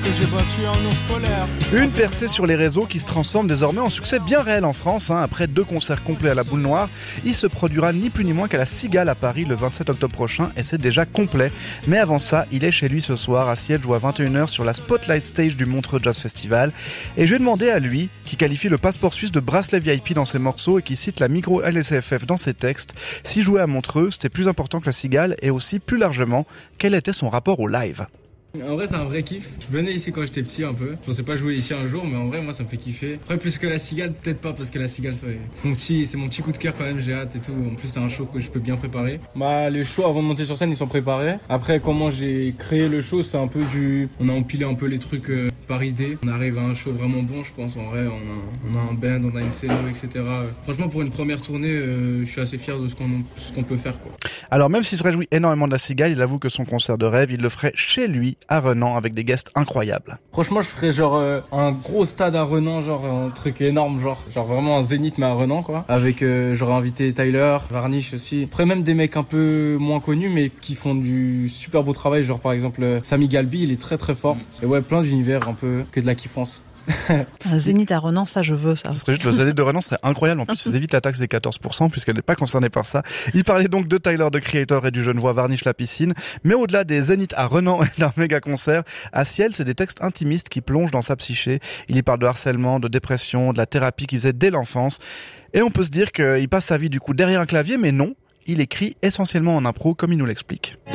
que j'ai battu un ours polaire. Une percée sur les réseaux qui se transforme désormais en succès bien réel en France. Après 2 concerts complets à la Boule Noire, il se produira ni plus ni moins qu'à la Cigale à Paris le 27 octobre prochain et c'est déjà complet. Mais avant ça, il est chez lui ce soir à Siège ou à 21h sur la Spotlight Stage du Montreux Jazz Festival. Et je vais demander à lui, qui qualifie le passeport suisse de bracelet VIP dans ses morceaux et qui cite la micro LCFF dans ses textes, si jouer à Montreux, c'était plus important que la Cigale et aussi plus largement, quel était son rapport au live. En vrai, c'est un vrai kiff. Je venais ici quand j'étais petit un peu. Je pensais pas jouer ici un jour, mais en vrai, moi, ça me fait kiffer. Après, plus que la Cigale, peut-être pas, parce que la Cigale, c'est mon petit coup de cœur quand même. J'ai hâte et tout. En plus, c'est un show que je peux bien préparer. Les shows avant de monter sur scène, ils sont préparés. Après, comment j'ai créé le show, c'est un peu on a empilé un peu les trucs par idée. On arrive à un show vraiment bon, je pense. En vrai, on a un band, on a une scène, etc. Franchement, pour une première tournée, je suis assez fier de ce qu'on peut faire, quoi. Alors, même s'il se réjouit énormément de la Cigale, il avoue que son concert de rêve, il le ferait chez lui, à Renan, avec des guests incroyables. Franchement, je ferais un gros stade à Renan, un truc énorme, genre vraiment un zénith mais à Renan, quoi. Avec j'aurais invité Tyler, Varnish aussi. Après même des mecs un peu moins connus mais qui font du super beau travail, genre par exemple Sami Galbi, il est très très fort. Et ouais, plein d'univers un peu que de la kiffance. Un zénith à Renan, ça je veux ça. Ce serait juste le zénith de Renan serait incroyable. En plus, ils évitent la taxe des 14% puisqu'elle n'est pas concernée par ça. Il parlait donc de Tyler, de Creator et du Genevois Varnish la piscine. Mais au-delà des zéniths à Renan et d'un méga concert, à Ciel, c'est des textes intimistes qui plongent dans sa psyché. Il y parle de harcèlement, de dépression, de la thérapie qu'il faisait dès l'enfance. Et on peut se dire qu'il passe sa vie du coup derrière un clavier, mais non. Il écrit essentiellement en impro comme il nous l'explique.